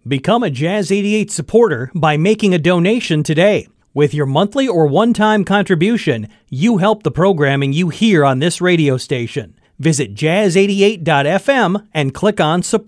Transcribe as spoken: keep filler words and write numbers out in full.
Become a Jazz eighty-eight supporter by making a donation today. With your monthly or one-time contribution, you help the programming you hear on this radio station. Visit jazz eighty-eight dot f m and click on Support.